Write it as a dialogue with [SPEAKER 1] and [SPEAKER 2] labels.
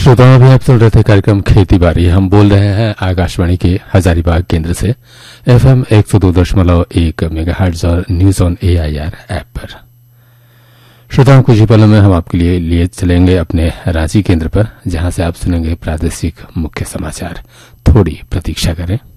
[SPEAKER 1] श्रोताओं, अभी आप सुन रहे थे कार्यक्रम खेती बाड़ी। हम बोल रहे हैं आकाशवाणी के हजारीबाग केंद्र से FM 102.1 मेगाहर्ट्ज और न्यूज ऑन AIR ऐप पर। श्रोताओं, कुछ ही पलों में हम आपके लिए चलेंगे अपने रांची केंद्र पर, जहां से आप सुनेंगे प्रादेशिक मुख्य समाचार। थोड़ी प्रतीक्षा करें।